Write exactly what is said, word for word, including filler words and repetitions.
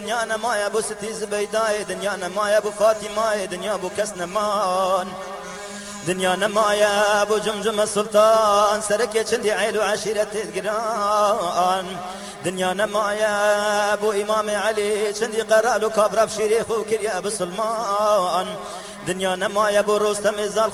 دنیا نمایه بو ستی زبیدای دنیا نمایه بو فاطمه دنیا بو کس نمان دنیا نمایه بو جمجم سلطان سرک چندی عیل و عشیرت گران دنیا نمایه بو امام علی چندی قرال و کابراب شیریخ و کریا بسلمان دنیا نمایه بو رستم زال